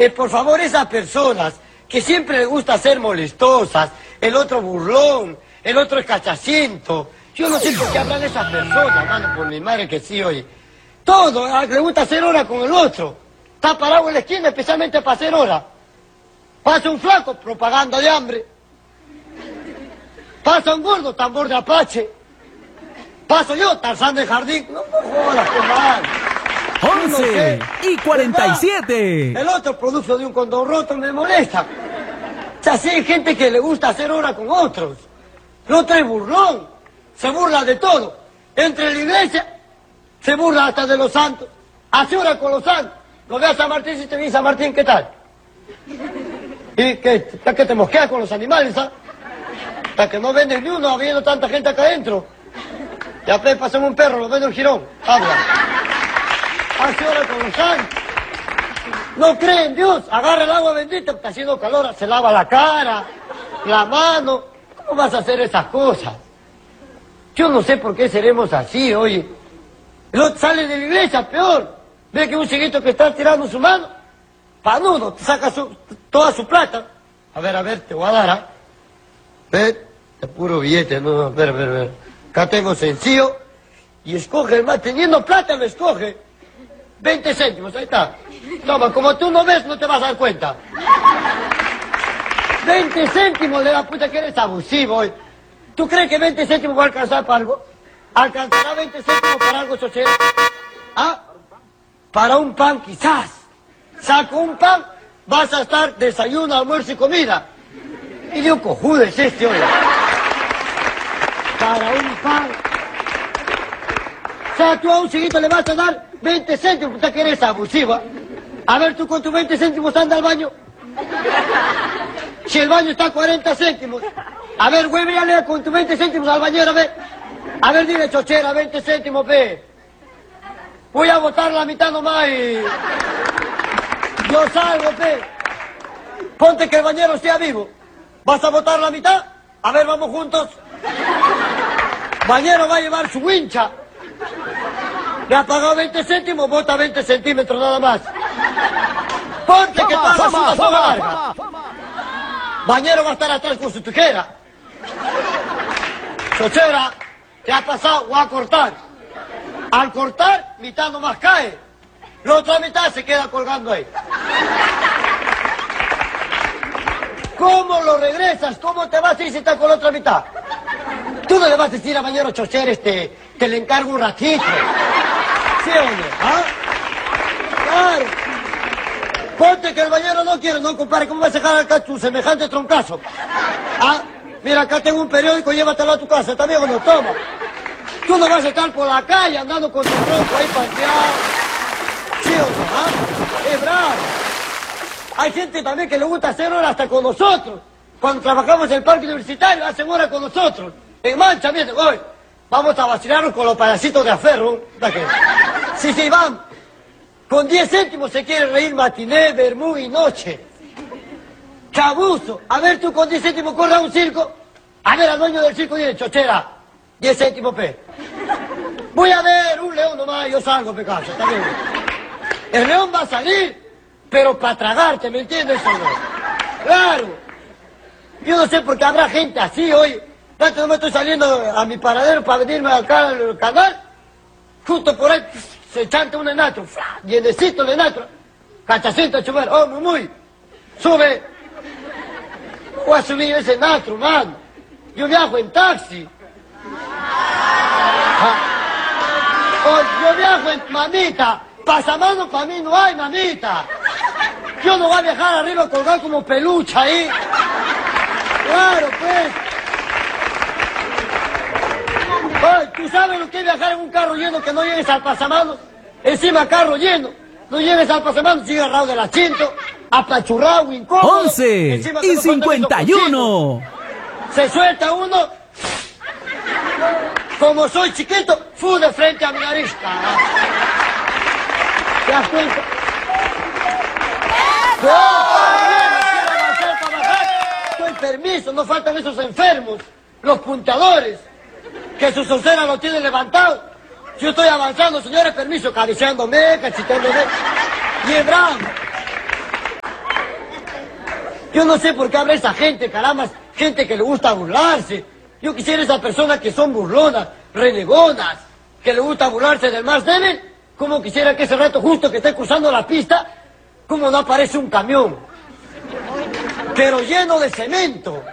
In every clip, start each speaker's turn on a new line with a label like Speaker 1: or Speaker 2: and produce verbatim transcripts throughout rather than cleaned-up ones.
Speaker 1: Eh, por favor, esas personas que siempre les gusta ser molestosas, el otro burlón, el otro es cachaciento. Yo no sé por qué hablan esas personas, mano, por mi madre que sí, oye. Todo, ah, le gusta hacer hora con el otro. Está parado en la esquina especialmente para hacer hora. Pasa un flaco, propaganda de hambre. Pasa un gordo, tambor de Apache. Paso yo, Tarzán de jardín. No me jodas, comadre.
Speaker 2: once y cuarenta y siete.
Speaker 1: El otro producto de un condón roto me molesta. O sea, sí hay gente que le gusta hacer hora con otros. El otro es burlón. Se burla de todo. Entre la iglesia, se burla hasta de los santos. Hace hora con los santos. Lo ve a San Martín y te dice, San Martín, ¿qué tal? ¿Y qué? ¿Está que te mosqueas con los animales, ah? Hasta que no vendes ni uno, habiendo tanta gente acá adentro. Ya pues, pasamos un perro, lo vendo el jirón. Habla. Hace hora con los santos. No cree en Dios, agarra el agua bendita, está haciendo calor, se lava la cara, la mano. ¿Cómo vas a hacer esas cosas? Yo no sé por qué seremos así, oye. El otro sale de la iglesia, peor. Ve que un chiquito que está tirando su mano, panudo, te saca su, toda su plata. A ver, a ver, te voy a dar, ¿ah? Ve, de puro billete, no, a ver, a ver, a ver. Acá tengo sencillo, y escoge, el más, teniendo plata lo escoge. veinte céntimos, ahí está. Toma, como tú no ves, no te vas a dar cuenta. veinte céntimos le da, puta que eres abusivo hoy. ¿Tú crees que veinte céntimos va a alcanzar para algo? ¿Alcanzará veinte céntimos para algo, chochero? ¿Ah? Para un pan quizás. Saco un pan, vas a estar desayuno, almuerzo y comida. Y yo cojudo es este hoy. Para un pan. O sea, tú a un chiquito le vas a dar veinte céntimos, puta que eres abusiva. A ver, tú con tus veinte céntimos anda al baño. Si el baño está a cuarenta céntimos. A ver, huévele con tus veinte céntimos al bañero, a ver. A ver, dile, chochera, veinte céntimos, ve. Voy a botar la mitad nomás y... Yo salgo, ve. Ponte que el bañero sea vivo. ¿Vas a botar la mitad? A ver, vamos juntos. Bañero va a llevar su wincha. Le ha pagado veinte céntimos, bota veinte centímetros nada más. Ponte que todas las unas son largas. Bañero va a estar atrás con su tijera. Chochera, te ha pasado, voy a cortar. Al cortar, mitad nomás cae. La otra mitad se queda colgando ahí. ¿Cómo lo regresas? ¿Cómo te vas a ir si está con la otra mitad? Tú no le vas a decir a bañero chocher, este, te le encargo un ratito. ¿Sí o no? ¿Ah? Claro. Ponte que el bañero no quiere, no, compadre, ¿cómo vas a dejar acá tu semejante troncazo? ¿Ah? Mira, acá tengo un periódico, llévatelo a tu casa, ¿está bien o no? Toma. Tú no vas a estar por la calle andando con tu tronco ahí paseado. ¿Sí o no? ¿Ah? Es bravo. Hay gente también que le gusta hacer hora hasta con nosotros. Cuando trabajamos en el parque universitario, hacen hora con nosotros. En mancha, miren, hoy vamos a vacilarnos con los payacitos de aferro. Sí, sí, van. Con diez céntimos se quiere reír matiné, vermú y noche. ¡Chabuzo! A ver, tú con diez céntimos corre a un circo. A ver, al dueño del circo dice, chochera, diez céntimos, pe. Voy a ver un león nomás, yo salgo, pe, casa, está bien. El león va a salir, pero para tragarte, ¿me entiendes o no? Claro. Yo no sé por qué habrá gente así hoy. Tanto no me estoy saliendo a mi paradero para venirme acá al canal. Justo por ahí se chanta un enatro. Llenecito de enatro. Cachacito a chover. Oh, muy, muy. Sube. Voy a subir ese enatro, man. Yo viajo en taxi. Ah. Oh, yo viajo en... Mamita, pasamano para mí no hay, mamita. Yo no voy a viajar arriba colgado como pelucha ahí. Claro, pues. Ay, ¿tú sabes lo que es viajar en un carro lleno que no llegues al pasamanos? Encima carro lleno. No llegues al pasamanos, sigue agarrado del asiento, apachurrado, incómodo.
Speaker 2: once y cincuenta y uno.
Speaker 1: Se suelta uno. Como soy chiquito, fu de frente a mi nariz. ¿Te das cuenta? Estoy permiso, no faltan esos enfermos, los puntadores, que su solcera lo tienen levantado. Yo estoy avanzando, señores, permiso, acariciándome, cacheteándome. Y es bravo. Yo no sé por qué habrá esa gente, caramba, gente que le gusta burlarse. Yo quisiera esas personas que son burlonas, renegonas, que le gusta burlarse del más débil. Como quisiera que ese rato justo que esté cruzando la pista, como no aparece un camión, pero lleno de cemento.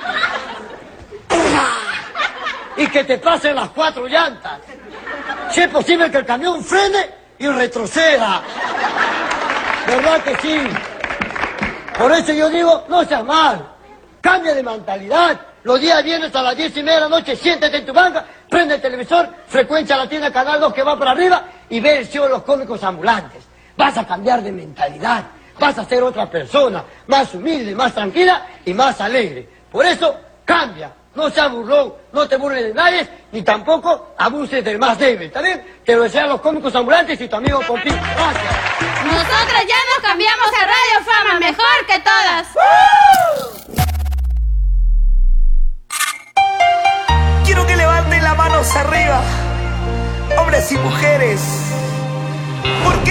Speaker 1: Y que te pasen las cuatro llantas. Si es posible que el camión frene y retroceda. ¿Verdad que sí? Por eso yo digo, no seas mal. Cambia de mentalidad. Los días viernes a las diez y media de la noche, siéntate en tu banca, prende el televisor, frecuencia la tienda Canal dos que va para arriba y ve el show de los cómicos ambulantes. Vas a cambiar de mentalidad. Vas a ser otra persona, más humilde, más tranquila y más alegre. Por eso, cambia. No seas burlón, no te burles de nadie, ni tampoco abuses del más débil, ¿está bien? Te lo desean los cómicos ambulantes y tu amigo Pompín. Gracias.
Speaker 3: Nosotros ya nos cambiamos a Radio Fama, mejor que todas.
Speaker 4: Quiero que levanten las manos arriba, hombres y mujeres, porque